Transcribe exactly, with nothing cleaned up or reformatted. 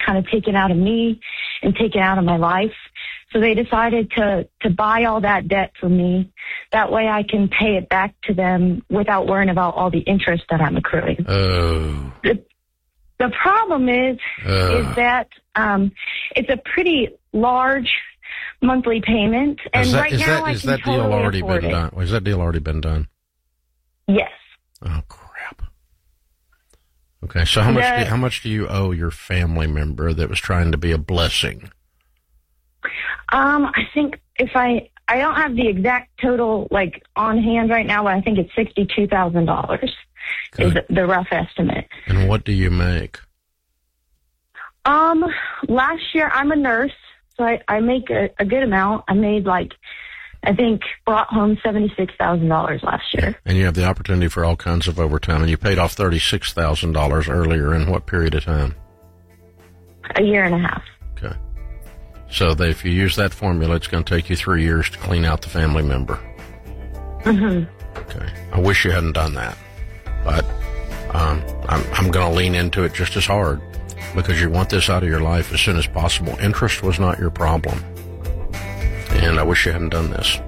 kind of taken out of me and taken out of my life. So they decided to, to buy all that debt from me. That way I can pay it back to them without worrying about all the interest that I'm accruing. Oh. The, the problem is, uh. is that um, it's a pretty large monthly payment. And is that, right is now that, I is can that totally deal already afford been it. done? Has that deal already been done? Yes. Oh, crap. Okay, so how much, The, do, how much do you owe your family member that was trying to be a blessing? Um, I think if I, I don't have the exact total, like, on hand right now, but I think it's sixty-two thousand dollars is the rough estimate. And what do you make? Um, last year, I'm a nurse, so I, I make a, a good amount. I made, like, I think brought home seventy-six thousand dollars last year. And you have the opportunity for all kinds of overtime, and you paid off thirty-six thousand dollars earlier in what period of time? A year and a half. Okay. So that if you use that formula, it's going to take you three years to clean out the family member. Mm-hmm. Okay. I wish you hadn't done that. But um, I'm, I'm going to lean into it just as hard because you want this out of your life as soon as possible. Interest was not your problem. And I wish you hadn't done this.